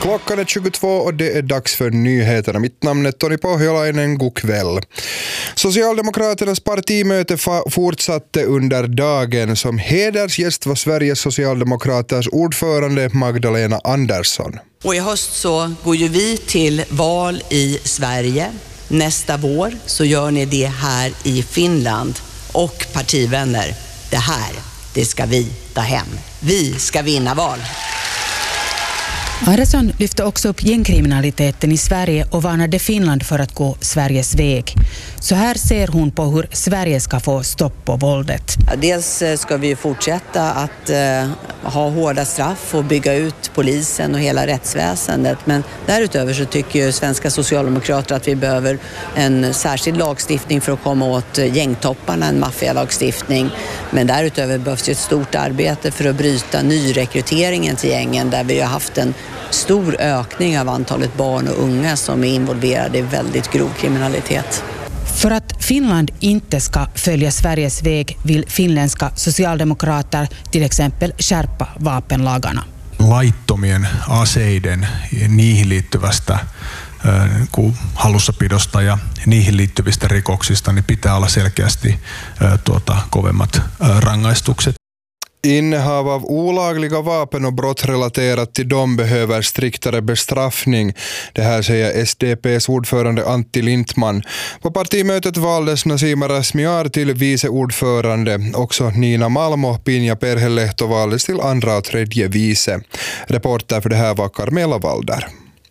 Klockan är 22 och det är dags för nyheterna. Mitt namn är Toni Pohjolainen. God kväll. Socialdemokraternas partimöte fortsatte under dagen. Som hedersgäst var Sveriges socialdemokraters ordförande Magdalena Andersson. Och i höst så går ju vi till val i Sverige. Nästa vår så gör ni det här i Finland. Och partivänner, det ska vi ta hem. Vi ska vinna val. Andersson lyfte också upp gängkriminaliteten i Sverige och varnade Finland för att gå Sveriges väg. Så här ser hon på hur Sverige ska få stopp på våldet. Dels ska vi fortsätta att ha hårda straff och bygga ut polisen och hela rättsväsendet. Men därutöver så tycker ju svenska socialdemokrater att vi behöver en särskild lagstiftning för att komma åt gängtopparna, en maffialagstiftning. Men därutöver behövs ju ett stort arbete för att bryta nyrekryteringen till gängen, där vi har haft en stor ökning av antalet barn och unga som är involverade i väldigt grov kriminalitet. För att Finland inte ska följa Sveriges väg vill finländska socialdemokrater till exempel skärpa vapenlagarna. Laittomien aseiden, niihin liittyvästä hallussapidosta ja niihin liittyvistä rikoksista niin pitää olla selkeästi kovemmat rangaistukset. Innehav av olagliga vapen och brott relaterat till dem behöver striktare bestraffning. Det här säger SDP:s ordförande Antti Lindman. På partimötet valdes Nasima Razmyar till vice ordförande. Också Nina Malm och Pinja Perhelehto valdes till andra och tredje vice. Reporter för det här var Carmela Walder.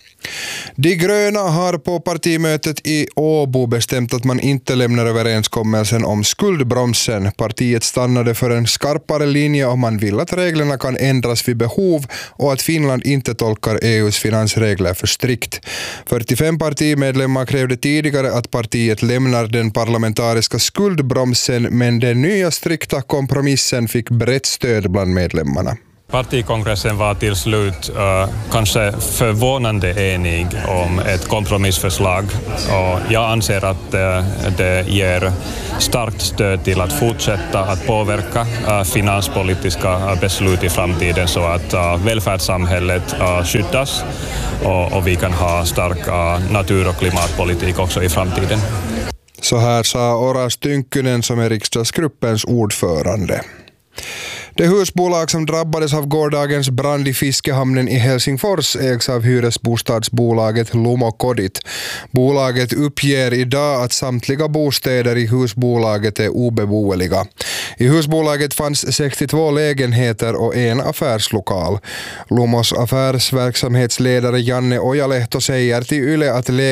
De gröna har på partimötet i Åbo bestämt att man inte lämnar överenskommelsen om skuldbromsen. Partiet stannade för en skarpare linje och man vill att reglerna kan ändras vid behov och att Finland inte tolkar EUs finansregler för strikt. 45 partimedlemmar krävde tidigare att partiet lämnar den parlamentariska skuldbromsen, men den nya strikta kompromissen fick brett stöd bland medlemmarna. Partikongressen var till slut kanske förvånande enig om ett kompromissförslag, och jag anser att det ger starkt stöd till att fortsätta att påverka finanspolitiska beslut i framtiden så att välfärdssamhället skyddas och vi kan ha stark natur- och klimatpolitik också i framtiden. Så här sa Oras Tynkkynen som är riksdagsgruppens ordförande. Det husbolag som drabbades av gårdagens brand i fiskehamnen i Helsingfors ägs av hyresbostadsbolaget Lumo Kodit. Bolaget uppger idag att samtliga bostäder i husbolaget är obeboeliga. I husbolaget fanns 62 lägenheter och en affärslokal. Lumos affärsverksamhetsledare Janne Ojalehto säger till Yle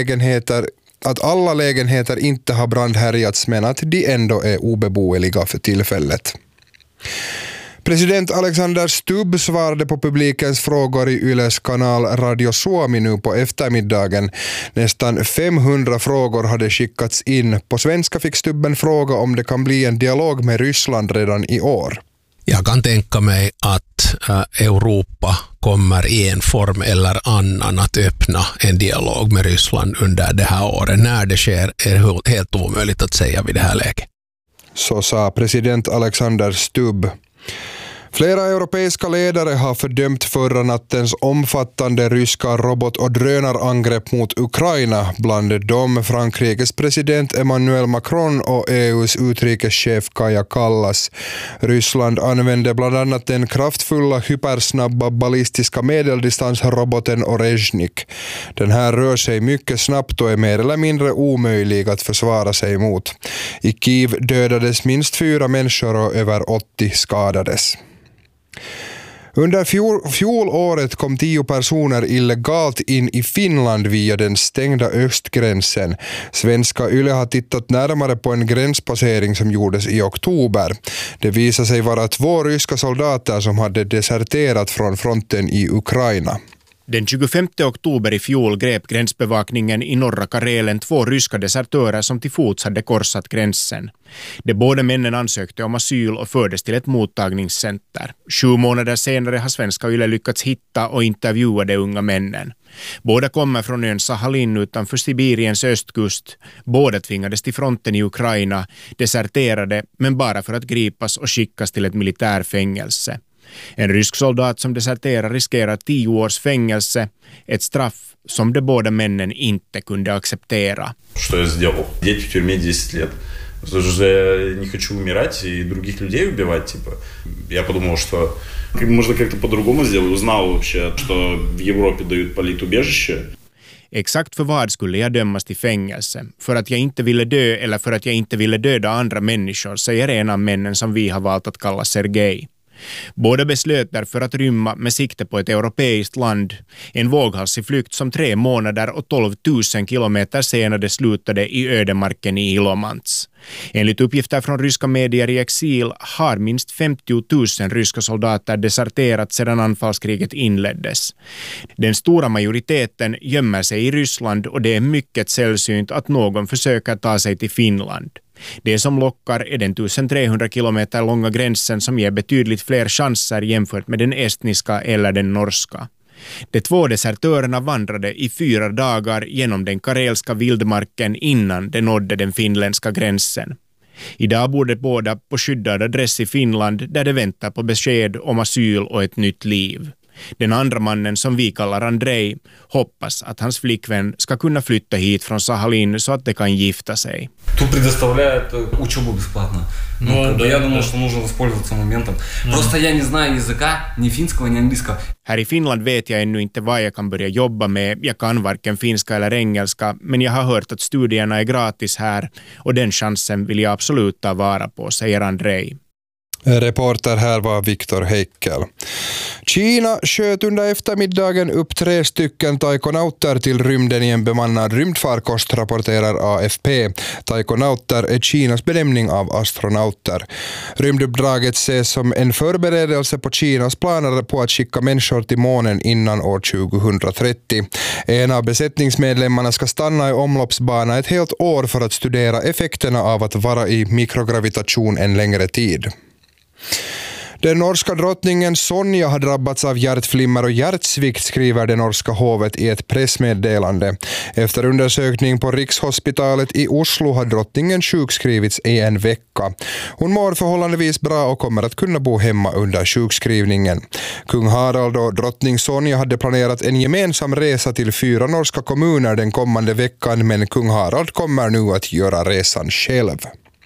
att alla lägenheter inte har brandhärjats, men att de ändå är obeboeliga för tillfället. President Alexander Stubb svarade på publikens frågor i Yles kanal Radio Suomi nu på eftermiddagen. Nästan 500 frågor hade skickats in. På svenska fick Stubben fråga om det kan bli en dialog med Ryssland redan i år. Jag kan tänka mig att Europa kommer i en form eller annan att öppna en dialog med Ryssland under det här året. När det sker är helt omöjligt att säga vid det här läget. Så sa president Alexander Stubb. Flera europeiska ledare har fördömt förra nattens omfattande ryska robot- och drönarangrepp mot Ukraina, bland dem Frankrikes president Emmanuel Macron och EUs utrikeschef Kaja Kallas. Ryssland använde bland annat den kraftfulla hypersnabba ballistiska medeldistansroboten Orezhnik. Den här rör sig mycket snabbt och är mer eller mindre omöjlig att försvara sig mot. I Kiev dödades minst 4 människor och över 80 skadades. Under fjolåret kom 10 personer illegalt in i Finland via den stängda östgränsen. Svenska Yle har tittat närmare på en gränspassering som gjordes i oktober. Det visade sig vara 2 ryska soldater som hade deserterat från fronten i Ukraina. Den 25 oktober i fjol grep gränsbevakningen i norra Karelen 2 ryska desertörer som till fots hade korsat gränsen. De båda männen ansökte om asyl och fördes till ett mottagningscenter. 7 månader senare har svenska Yle lyckats hitta och intervjua de unga männen. Båda kommer från ön Sahalin utanför Sibiriens östkust. Båda tvingades till fronten i Ukraina, deserterade men bara för att gripas och skickas till ett militärfängelse. En rysk soldat som deserterar riskerar 10 års fängelse, ett straff som de båda männen inte kunde acceptera. Что я сделал? Сидеть в тюрьме 10 лет. Потому что я не хочу умирать и других людей убивать, типа. Я подумал, что можно как-то по-другому сделать. Узнал вообще, что в Европе dают политубежище. Exakt för vad skulle jag dömas till fängelse? För att jag inte ville dö eller för att jag inte ville döda andra människor, säger en av männen som vi har valt att kalla Sergej. Båda beslöt därför att rymma med sikte på ett europeiskt land. En våghalsig flykt som 3 månader och 12 000 kilometer senare slutade i ödemarken i Ilomantz. Enligt uppgifter från ryska medier i exil har minst 50 000 ryska soldater deserterat sedan anfallskriget inleddes. Den stora majoriteten gömmer sig i Ryssland och det är mycket sällsynt att någon försöker ta sig till Finland. Det som lockar är den 1300 kilometer långa gränsen som ger betydligt fler chanser jämfört med den estniska eller den norska. De 2 desertörerna vandrade i 4 dagar genom den karelska vildmarken innan de nådde den finländska gränsen. Idag bor de båda på skyddad adress i Finland där de väntar på besked om asyl och ett nytt liv. Den andra mannen, som vi kallar Andrei, hoppas att hans flickvän ska kunna flytta hit från Sahalin så att de kan gifta sig. Тут предоставляют учебу бесплатно. Я думал, что нужно воспользоваться моментом. Просто я не знаю языка, ни финского, ни английского. Här i Finland vet jag ännu inte vad jag kan börja jobba med. Jag kan varken finska eller engelska, men jag har hört att studierna är gratis här och den chansen vill jag absolut ta vara på, säger Andrei. Reporter här var Viktor Heikel. Kina sköt under eftermiddagen upp 3 stycken taikonauter till rymden i en bemannad rymdfarkost, rapporterar AFP. Taikonauter är Kinas benämning av astronauter. Rymduppdraget ses som en förberedelse på Kinas planer på att skicka människor till månen innan år 2030. En av besättningsmedlemmarna ska stanna i omloppsbana ett helt år för att studera effekterna av att vara i mikrogravitation en längre tid. Den norska drottningen Sonja har drabbats av hjärtflimmer och hjärtsvikt, skriver det norska hovet i ett pressmeddelande. Efter undersökning på Rikshospitalet i Oslo har drottningen sjukskrivits i en vecka. Hon mår förhållandevis bra och kommer att kunna bo hemma under sjukskrivningen. Kung Harald och drottning Sonja hade planerat en gemensam resa till 4 norska kommuner den kommande veckan, men kung Harald kommer nu att göra resan själv.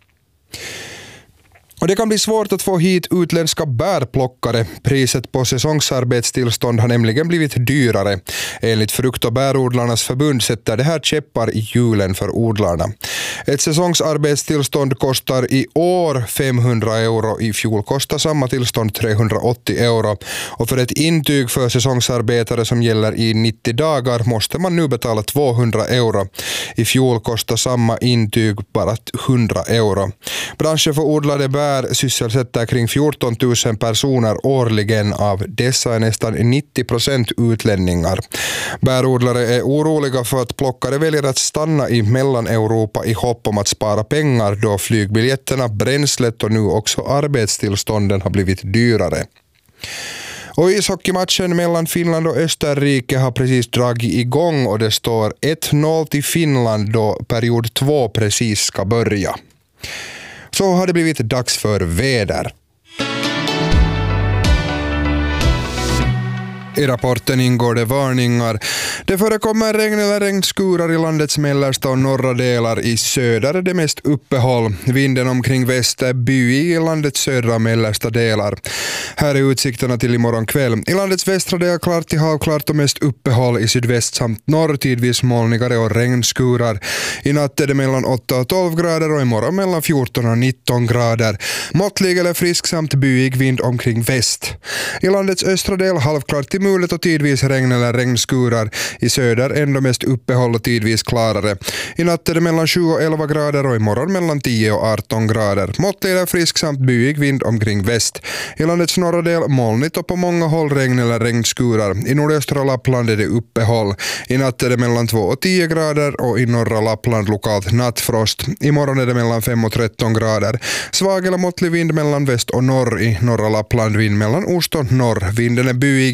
Och det kan bli svårt att få hit utländska bärplockare. Priset på säsongsarbetstillstånd har nämligen blivit dyrare. Enligt frukt- och bärodlarnas förbund sätter det här käppar i hjulen för odlarna. Ett säsongsarbetstillstånd kostar i år 500 euro. I fjol kostar samma tillstånd 380 euro. Och för ett intyg för säsongsarbetare som gäller i 90 dagar måste man nu betala 200 euro. I fjol kostar samma intyg bara 100 euro. Branschen för odlade bär sysselsätter kring 14 000 personer årligen. Av dessa är nästan 90% utlänningar. Bärodlare är oroliga för att plockare väljer att stanna i Mellaneuropa i hopp om att spara pengar då flygbiljetterna, bränslet och nu också arbetstillstånden har blivit dyrare. Och ishockeymatchen mellan Finland och Österrike har precis dragit igång och det står 1-0 till Finland då period 2 precis ska börja. Så har det blivit dags för väder. I rapporten ingår det varningar. Det förekommer regn eller regnskurar i landets mellersta och norra delar. I söder är det mest uppehåll. Vinden omkring väst är byig i landets södra och mellersta delar. Här är utsikterna till imorgon kväll. I landets västra del klart till halvklart och mest uppehåll. I sydväst samt norr tidvis molnigare och regnskurar. I natt är det mellan 8 och 12 grader och imorgon mellan 14 och 19 grader. Måttlig eller frisk samt byig vind omkring väst. I landets östra del halvklart till mulet och tidvis regn eller regnskurar. I söder ändå mest uppehåll och tidvis klarare. I natt är det mellan 7 och 11 grader och imorgon mellan 10 och 18 grader. Måttlig eller frisk samt byig vind omkring väst. I landets norra del molnigt och på många håll regn eller regnskurar. I nordöstra Lappland är det uppehåll. I natt är det mellan 2 och 10 grader och i norra Lappland lokalt nattfrost. Imorgon är det mellan 5 och 13 grader. Svag eller måttlig vind mellan väst och norr. I norra Lappland vind mellan ost och norr. Vinden är byig i söder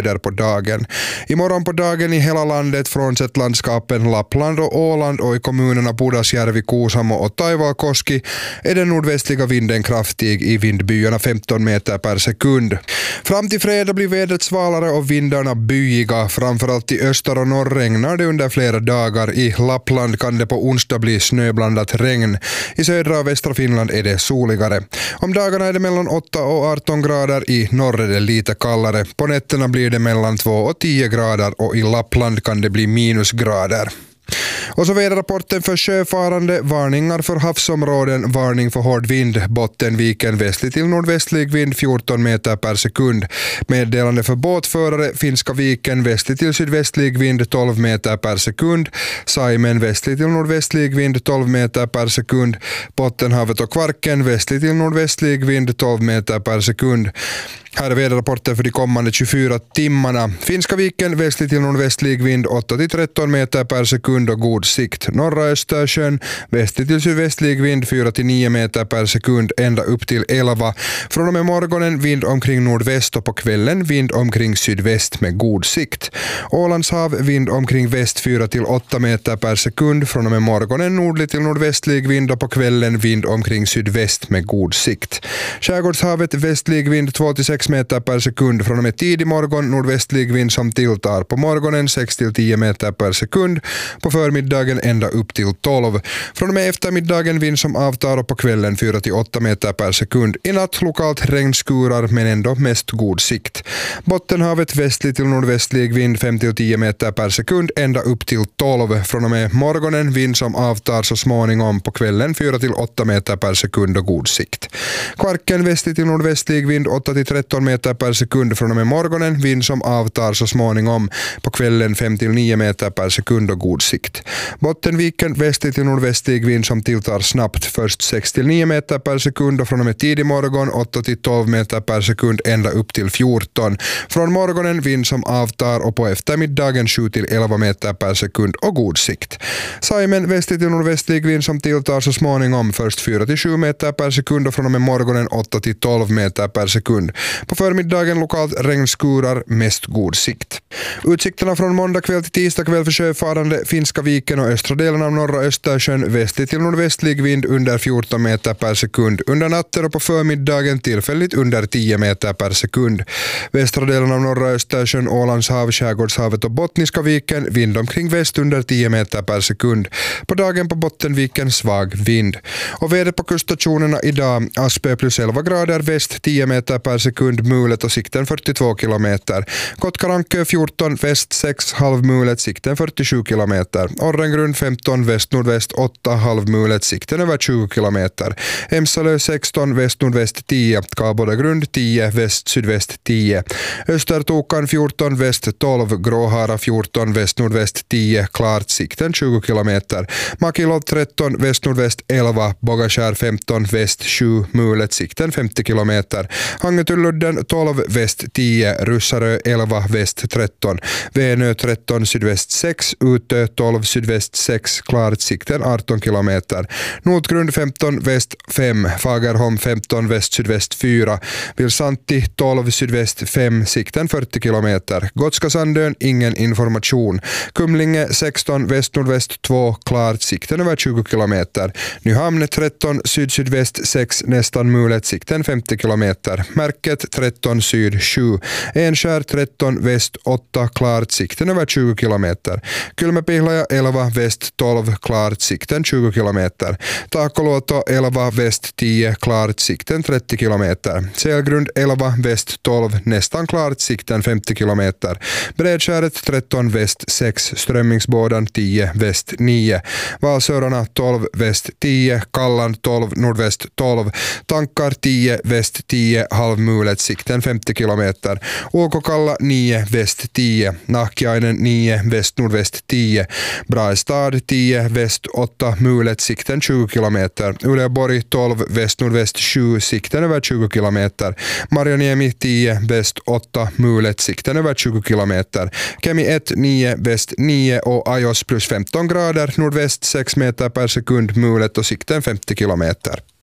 grader på dagen. Imorgon på dagen i hela landet frånsett landskapen Lappland och Åland och i kommunerna Pudasjärvi, Kuusamo och Taivalkoski är den nordvästliga vinden kraftig i vindbyarna 15 meter per sekund. Fram till fredag blir vädret svalare och vindarna byiga. Framförallt i öster och norr regnar det under flera dagar. I Lappland kan det på onsdag bli snöblandat regn. I södra och västra Finland är det soligare. Om dagarna är det mellan 8 och 18 grader, i norr är det lite kallare. På nätterna blir det mellan 2 och 10 grader och i Lappland kan det bli minusgrader. Och så väderrapporten för sjöfarande, varningar för havsområden, varning för hård vind, Bottenviken västlig till nordvästlig vind 14 meter per sekund. Meddelande för båtförare, Finska viken västlig till sydvästlig vind 12 meter per sekund, Saimen västlig till nordvästlig vind 12 meter per sekund, Bottenhavet och Kvarken västlig till nordvästlig vind 12 meter per sekund. Här är väderrapporten för de kommande 24 timmarna. Finska viken västlig till nordvästlig vind 8-13 meter per sekund och god sikt. Norra Östersjön västlig till sydvästlig vind 4-9 meter per sekund ända upp till 11. Från och med morgonen vind omkring nordväst och på kvällen vind omkring sydväst med god sikt. Ålandshav vind omkring väst 4-8 meter per sekund. Från och med morgonen nordlig till nordvästlig vind och på kvällen vind omkring sydväst med god sikt. Skärgårdshavet västlig vind 2-6 meter per sekund. Från och med tidig morgon nordvästlig vind som tilltar. På morgonen 6-10 meter per sekund. På förmiddagen ända upp till 12. Från och med eftermiddagen vind som avtar och på kvällen 4-8 meter per sekund. I natt lokalt regnskurar men ändå mest god sikt. Bottenhavet västlig till nordvästlig vind 5-10 meter per sekund ända upp till 12. Från och med morgonen vind som avtar så småningom, på kvällen 4-8 meter per sekund och god sikt. Kvarken västlig till nordvästlig vind 8-13 meter per sekund. Från och med morgonen vind som avtar så småningom, på kvällen 5-9 meter per sekund och god sikt. Bottenviken västlig till nordvästlig vind som tilltar snabbt, först 6-9 meter per sekund och från och med tidig morgon 8-12 meter per sekund ända upp till 14. Från morgonen vind som avtar och på eftermiddagen 7-11 meter per sekund och god sikt. Saimen västlig till nordvästlig vind som tilltar så småningom, först 4-7 meter per sekund och från och med morgonen 8-12 meter per sekund. På förmiddagen lokalt regnskurar, mest god sikt. Utsikterna från måndag kväll till tisdag kväll för sjöfarande, Finska viken och östra delen av norra Östersjön västlig till nordvästlig vind under 14 meter per sekund. Under natten och på förmiddagen tillfälligt under 10 meter per sekund. Västra delen av norra Östersjön, Ålandshav, Skärgårdshavet och Bottniska viken vind omkring väst under 10 meter per sekund. På dagen på Bottenviken svag vind. Och väder på kuststationerna idag, Aspö plus 11 grader väst 10 meter per sekund, mulet och sikten 42 kilometer. Kotkarankö 14 väst 6 halvmulet, sikten 47 kilometer. Orrengrund 15 väst-nordväst 8 halvmulet, sikten över 20 kilometer. Emsalö 16 väst-nordväst 10, Kabodagrund 10 väst-sydväst 10. Östertokan 14 väst 12, Gråhara 14 väst-nordväst 10, klart, sikten 20 kilometer. Makilov 13 väst-nordväst 11, Bogaskär 15 väst 7, mulet, sikten 50 kilometer. Hangetulludden 12 väst 10, Russarö 11 väst 13, Vänö 13 sydväst 6, Utö 12 sydväst 6, klart, sikten 18 kilometer. Notgrund 15 väst 5, Fagerholm 15 väst sydväst 4, Vilsanti 12 sydväst 5, sikten 40 kilometer. Gotska Sandön ingen information. Kumlinge 16 väst nordväst 2, klart, sikten över 20 kilometer. Nyhamn 13 syd-sydväst 6, nästan mulet, sikten 50 kilometer. Märket 13 syd 7, Enskär 13 väst 8, klart, sikten över 20 kilometer. Kylmäpihlaja 11 väst 12, klart, sikten 20 kilometer. Takoluoto 11 väst 10, klart, sikten 30 kilometer. Sälgrund 11 väst 12, nästan klart, sikten 50 kilometer. Bredskäret 13 väst 6, Strömmingsbådan 10 väst 9. Valsörarna 12 väst 10, Kallan 12 nordväst 12. Tankar 10 väst 10, halvmulet, sikten 50 kilometer. Åkokalla 9 väst 10, Nahkiainen 9 väst nordväst 10. Braestad 10 väst 8, mulet, sikten 20 kilometer. Uleåborg 12 väst nordväst 7, sikten över 20 kilometer. Marjaniemi 10 väst 8, mulet, sikten över 20 kilometer. Kemi 1 9 väst 9 och Ajos plus 15 grader nordväst 6 meter per sekund, mulet och sikten 50 kilometer.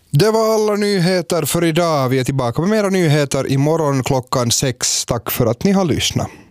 Det var alla nyheter för idag. Vi är tillbaka med mera nyheter imorgon klockan 6. Tack för att ni har lyssnat.